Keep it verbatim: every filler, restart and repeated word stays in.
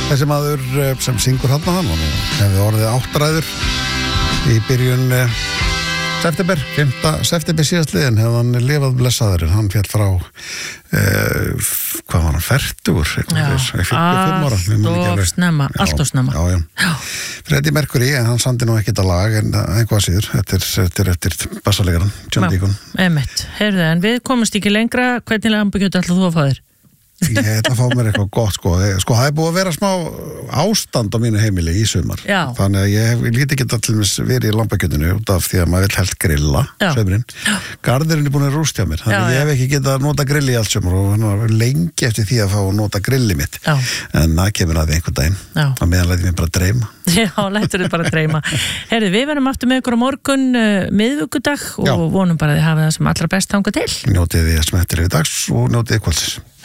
þessi maður sem syngur hann hann og hefði orðið áttræður í byrjun september, fimmta september síðastliðin hefði hann lifað blessaður en hann fjall frá eh, hvað var hann, fertugur allt og snemma allt og snemma já, já. Freddie Mercury, en hann samdi nú ekkert að lag en einhvað síður, þetta er, þetta er eftir bassalegaran, John Deacon Heyrðu, en við komumst ekki lengra hvernig lambakjöt ætlar þú að fá þér? Ég ætla að fá mér eitthvað gott sko sko það er búið að vera smá ástand á mínu heimili í sumar Já. Þannig að ég líti ekki allmis verið í lambakjötinu út af því að maður vill helst grilla sömurinn, garðurinn er búin að rústja mér þannig að ég hef ekki getað að nota grilli í allt sumar og hann var lengi eftir því að fá að nota grilli mitt Já. En það kemur að einhvern daginn og meðan læti mér bara dreyma Já, lætur þið bara dreyma Herðu, við verðum aftur með ykkur á morgun uh, miðvikudag og Já. vonum bara að þið hafa það sem allra best þangað til Njótið þið smettilega dags og njótið kvölds